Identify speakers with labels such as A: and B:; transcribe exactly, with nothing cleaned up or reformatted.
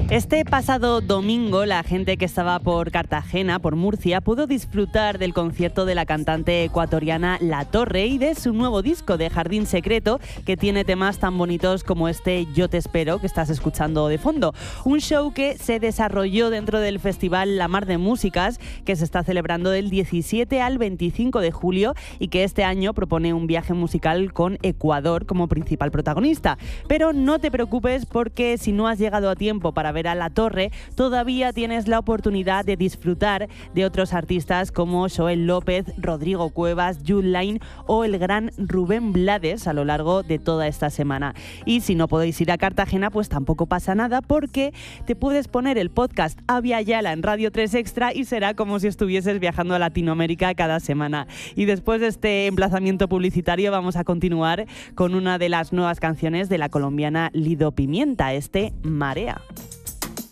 A: Este pasado domingo, la gente que estaba por Cartagena, por Murcia, pudo disfrutar del concierto de la cantante ecuatoriana La Torre y de su nuevo disco de Jardín Secreto, que tiene temas tan bonitos como este Yo te espero, que estás escuchando de fondo. Un show que se desarrolló dentro del festival La Mar de Músicas, que se está celebrando del diecisiete al veinticinco de julio y que este año propone un viaje musical con Ecuador como principal protagonista. Pero no te preocupes, porque si no has llegado a tiempo para ver a La Torre, todavía tienes la oportunidad de disfrutar de otros artistas como Joel López, Rodrigo Cuevas, Jude Line o el gran Rubén Blades a lo largo de toda esta semana. Y si no podéis ir a Cartagena, pues tampoco pasa nada, porque te puedes poner el podcast Avia Yala en Radio tres Extra y será como si estuvieses viajando a Latinoamérica cada semana. Y después de este emplazamiento publicitario vamos a continuar con una de las nuevas canciones de la colombiana Lido Pimienta, este Marea.